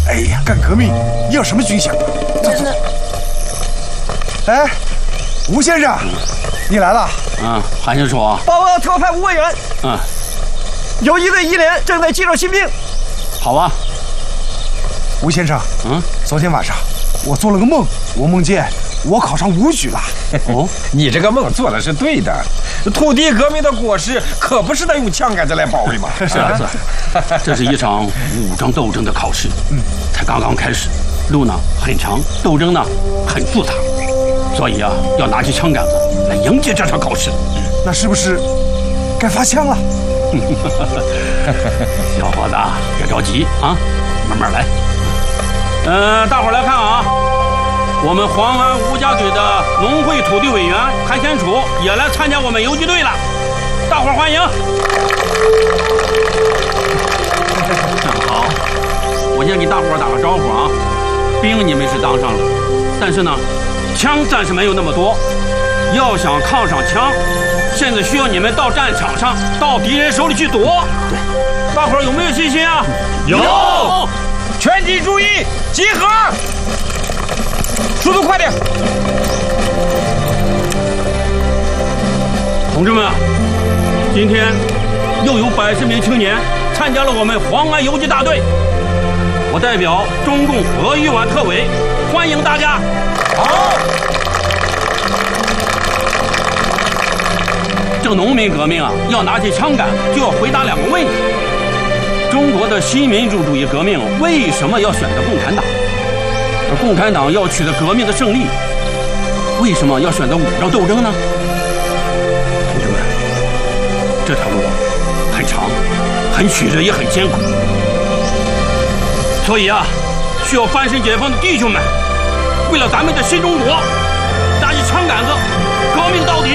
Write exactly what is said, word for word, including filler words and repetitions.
哎呀，干革命要什么军饷？走走。哎，吴先生，你来了。 嗯，韩先生啊。 报告特派吴委员。 嗯。 有一队医连正在接受新兵。 好啊。 吴先生，嗯，昨天晚上我做了个梦，我梦见我考上武举了。 哦，你这个梦做的是对的。土地革命的果实可不是得用枪杆子来保卫吗？ 是啊，是啊。这是一场武装斗争的考试，嗯，才刚刚开始，路呢很长，斗争呢很复杂，所以啊，要拿起枪杆子来迎接这场考试。 那是不是该发枪了？ 小伙子，别着急啊，慢慢来。呃，大伙儿来看啊，我们黄安吴家嘴的农会土地委员韩先楚也来参加我们游击队了，大伙儿欢迎。正好，我先给大伙儿打个招呼啊，兵你们是当上了，但是呢，枪暂时没有那么多，要想抗上枪，现在需要你们到战场上，到敌人手里去夺。对，大伙儿有没有信心啊？ 有。全体注意，集合！速度快点！ 同志们，今天又有百十名青年参加了我们黄安游击大队，我代表中共鄂豫皖特委欢迎大家。 好。 这农民革命啊，要拿起枪杆，就要回答两个问题。中国的新民主主义革命为什么要选择共产党？而共产党要取得革命的胜利，为什么要选择武装斗争呢？同志们，这条路很长、很曲折，也很艰苦，所以啊，需要翻身解放的弟兄们，为了咱们的新中国，拿起枪杆子，革命到底！